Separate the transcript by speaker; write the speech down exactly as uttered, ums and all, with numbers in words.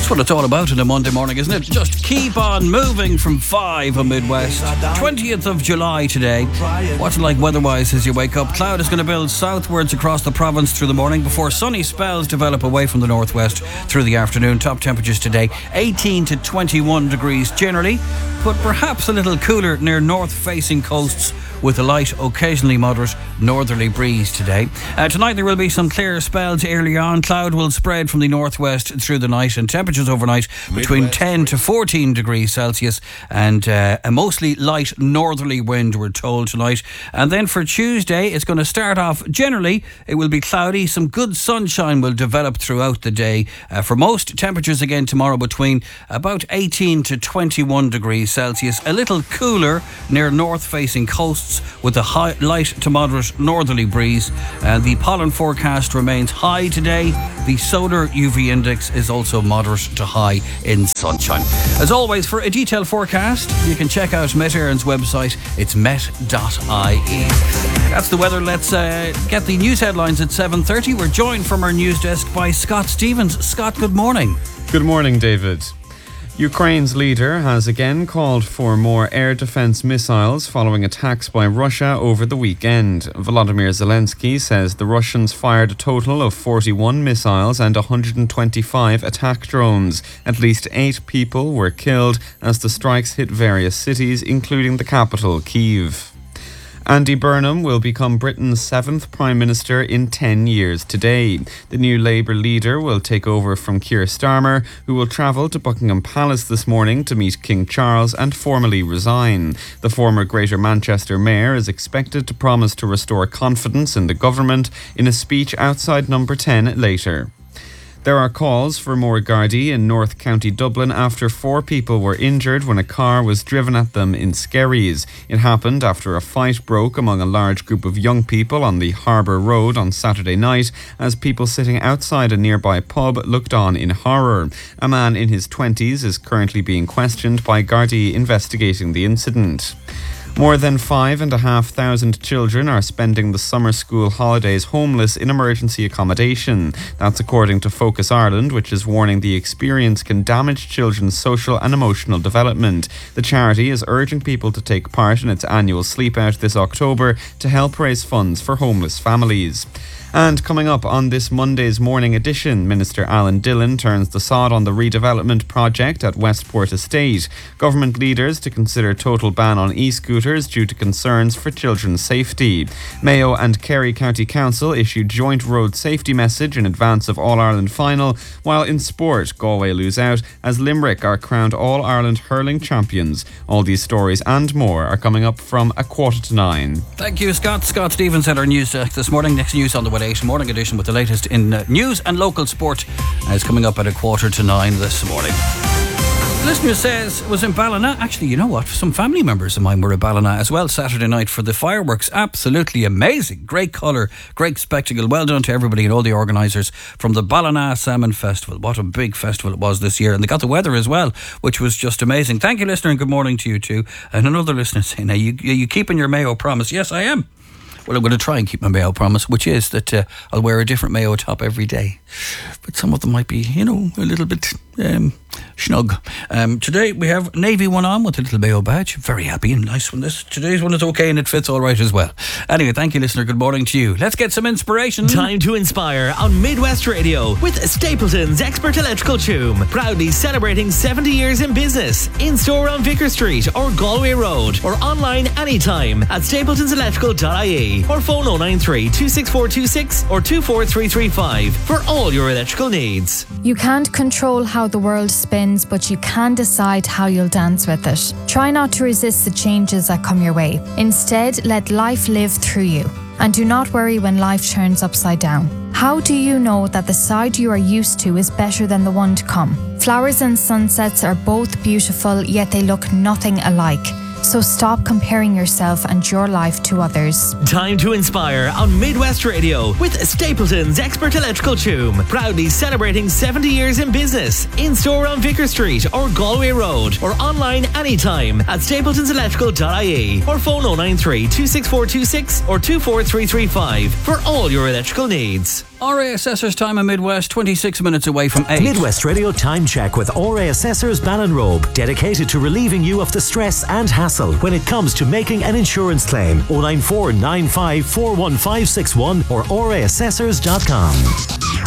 Speaker 1: That's what it's all about in a Monday morning, isn't it? Just keep on moving from five on Midwest. twentieth of July today. What's it like weather-wise as you wake up? Cloud is going to build southwards across the province through the morning before sunny spells develop away from the northwest through the afternoon. Top temperatures today, eighteen to twenty-one degrees generally, but perhaps a little cooler near north-facing coasts with a light, occasionally moderate northerly breeze today. Uh, tonight there will be some clear spells early on. Cloud will spread from the northwest through the night, and temperatures overnight between Midwest, ten to fourteen degrees Celsius, and uh, a mostly light northerly wind, we're told, tonight. And then for Tuesday, it's going to start off generally, it will be cloudy. Some good sunshine will develop throughout the day. Uh, for most, temperatures again tomorrow between about eighteen to twenty-one degrees Celsius. A little cooler near north-facing coasts with a high, light to moderate northerly breeze. Uh, the pollen forecast remains high today. The solar U V index is also moderate to high in sunshine. As always, for a detailed forecast, you can check out Met Éireann's website. It's met dot I E. That's the weather. Let's uh, get the news headlines at seven thirty. We're joined from our news desk by Scott Stevens. Scott, good morning.
Speaker 2: Good morning, David. Ukraine's leader has again called for more air defense missiles following attacks by Russia over the weekend. Volodymyr Zelensky says the Russians fired a total of forty-one missiles and one hundred twenty-five attack drones. At least eight people were killed as the strikes hit various cities, including the capital, Kyiv. Andy Burnham will become Britain's seventh Prime Minister in ten years today. The new Labour leader will take over from Keir Starmer, who will travel to Buckingham Palace this morning to meet King Charles and formally resign. The former Greater Manchester Mayor is expected to promise to restore confidence in the government in a speech outside Number ten later. There are calls for more Gardaí in North County Dublin after four people were injured when a car was driven at them in Skerries. It happened after a fight broke among a large group of young people on the Harbour Road on Saturday night as people sitting outside a nearby pub looked on in horror. A man in his twenties is currently being questioned by Gardaí investigating the incident. More than five and a half thousand children are spending the summer school holidays homeless in emergency accommodation. That's according to Focus Ireland, which is warning the experience can damage children's social and emotional development. The charity is urging people to take part in its annual sleep out this October to help raise funds for homeless families. And coming up on this Monday's morning edition, Minister Alan Dillon turns the sod on the redevelopment project at Westport Estate. Government leaders to consider total ban on e-scooters due to concerns for children's safety. Mayo and Kerry County Council issued joint road safety message in advance of All-Ireland final, while in sport, Galway lose out as Limerick are crowned All-Ireland hurling champions. All these stories and more are coming up from a quarter to nine.
Speaker 1: Thank you, Scott. Scott Stevens at our news desk this morning. Next news on the way. Morning edition with the latest in uh, news and local sport uh, is coming up at a quarter to nine this morning. The listener says was in Ballina. Actually, you know what? Some family members of mine were at Ballina as well Saturday night for the fireworks. Absolutely amazing. Great colour, great spectacle. Well done to everybody and all the organisers from the Ballina Salmon Festival. What a big festival it was this year. And they got the weather as well, which was just amazing. Thank you, listener, and good morning to you too. And another listener saying, are you, are you keeping your Mayo promise? Yes, I am. Well, I'm going to try and keep my Mayo promise, which is that uh, I'll wear a different Mayo top every day. But some of them might be, you know, a little bit um, snug. Um, today we have Navy one on with a little Mayo badge. Very happy and nice one. This today's one is okay and it fits all right as well. Anyway, thank you, listener. Good morning to you. Let's get some inspiration.
Speaker 3: Time to inspire on Midwest Radio with Stapleton's Expert Electrical Tune. Proudly celebrating seventy years in business. In store on Vicar Street or Galway Road, or online anytime at stapletons electrical dot I E, or phone oh nine three, two six four two six or two four three three five for all your electrical needs.
Speaker 4: You can't control how the world spins, but you can decide how you'll dance with it. Try not to resist the changes that come your way. Instead, let life live through you. And do not worry when life turns upside down. How do you know that the side you are used to is better than the one to come? Flowers and sunsets are both beautiful, yet they look nothing alike. So stop comparing yourself and your life to others.
Speaker 3: Time to inspire on Midwest Radio with Stapleton's Expert Electrical Tune. Proudly celebrating seventy years in business. In store on Vicar Street or Galway Road, or online anytime at stapletons electrical dot I E, or phone oh nine three, two six four two six or two four three three five for all your electrical needs.
Speaker 1: R A Assessors time in Midwest, twenty-six minutes away from eight.
Speaker 5: Midwest Radio Time Check with R A Assessors Ballinrobe, dedicated to relieving you of the stress and hassle when it comes to making an insurance claim. oh nine four nine five four one five six one or r a assessors dot com.